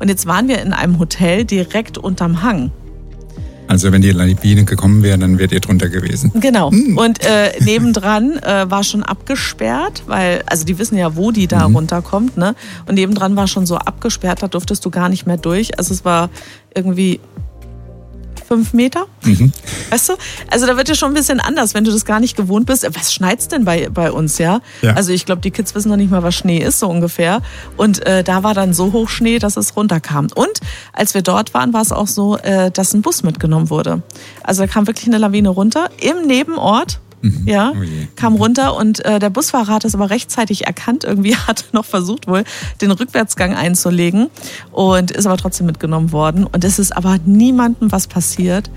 Und jetzt waren wir in einem Hotel direkt unterm Hang. Also wenn die Lawine gekommen wäre, dann wärt ihr drunter gewesen. Genau. Und nebendran war schon abgesperrt, weil, also die wissen ja, wo die da runterkommt, ne? Und nebendran war schon so abgesperrt, da durftest du gar nicht mehr durch. Also es war irgendwie 5 Meter. Weißt du? Also da wird ja schon ein bisschen anders, wenn du das gar nicht gewohnt bist. Was schneit's denn bei uns, ja? Also ich glaube, die Kids wissen noch nicht mal, was Schnee ist, so ungefähr. Und da war dann so hoch Schnee, dass es runterkam. Und als wir dort waren, war es auch so, dass ein Bus mitgenommen wurde. Also da kam wirklich eine Lawine runter im Nebenort. Ja, kam runter und der Busfahrer hat es aber rechtzeitig erkannt. Irgendwie hat er noch versucht wohl, den Rückwärtsgang einzulegen und ist aber trotzdem mitgenommen worden. Und es ist aber niemandem was passiert.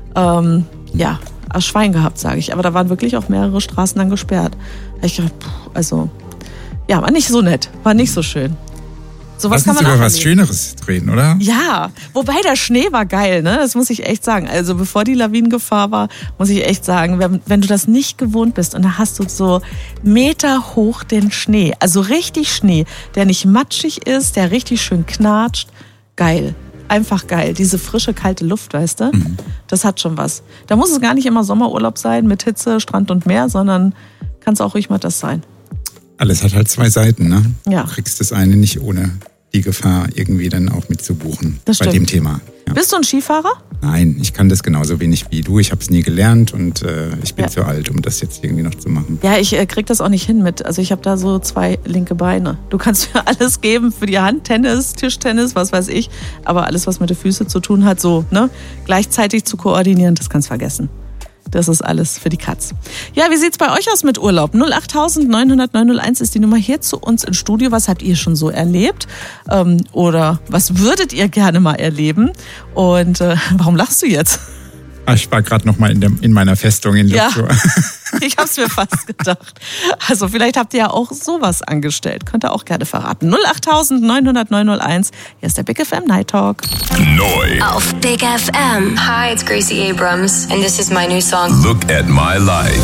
Ja, aus Schwein gehabt, sage ich. Aber da waren wirklich auch mehrere Straßen dann gesperrt. Da hab ich gedacht, also, ja, war nicht so nett, war nicht so schön. Sowas kann man auch über was Schöneres reden, oder? Ja, wobei der Schnee war geil, ne? Das muss ich echt sagen. Also bevor die Lawinengefahr war, muss ich echt sagen, wenn du das nicht gewohnt bist und da hast du so Meter hoch den Schnee, also richtig Schnee, der nicht matschig ist, der richtig schön knatscht, geil. Einfach geil. Diese frische, kalte Luft, weißt du? Das hat schon was. Da muss es gar nicht immer Sommerurlaub sein mit Hitze, Strand und Meer, sondern kann es auch ruhig mal das sein. Alles hat halt 2 Seiten, ne? Ja. Du kriegst das eine nicht ohne die Gefahr irgendwie dann auch mitzubuchen das bei stimmt. dem Thema. Ja. Bist du ein Skifahrer? Nein, ich kann das genauso wenig wie du. Ich habe es nie gelernt und ich bin zu alt, um das jetzt irgendwie noch zu machen. Ja, ich krieg das auch nicht hin mit. Also ich habe da so 2 linke Beine. Du kannst mir alles geben für die Hand, Tennis, Tischtennis, was weiß ich. Aber alles, was mit den Füßen zu tun hat, so ne, gleichzeitig zu koordinieren, das kannst du vergessen. Das ist alles für die Katz. Ja, wie sieht's bei euch aus mit Urlaub? 08000 900 901 ist die Nummer hier zu uns ins Studio. Was habt ihr schon so erlebt? Oder was würdet ihr gerne mal erleben? Und warum lachst du jetzt? Ich war gerade noch mal in meiner Festung in Luxor. Ja, ich hab's mir fast gedacht. Also vielleicht habt ihr ja auch sowas angestellt. Könnt ihr auch gerne verraten. 08000 900 901. Hier ist der Big FM Night Talk. Neu. Auf Big FM. Hi, it's Gracie Abrams, and this is my new song. Look at my life.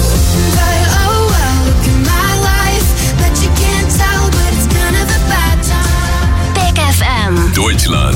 Big FM. Deutschland.